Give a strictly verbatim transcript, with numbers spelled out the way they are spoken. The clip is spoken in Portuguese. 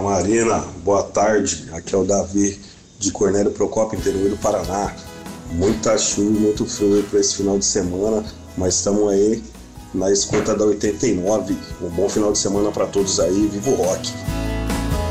Marina, boa tarde. Aqui é o Davi de Cornélio Procópio, interior do Paraná. Muita chuva, muito frio para esse final de semana, mas estamos aí na escuta da oitenta e nove. Um bom final de semana para todos aí, viva o rock!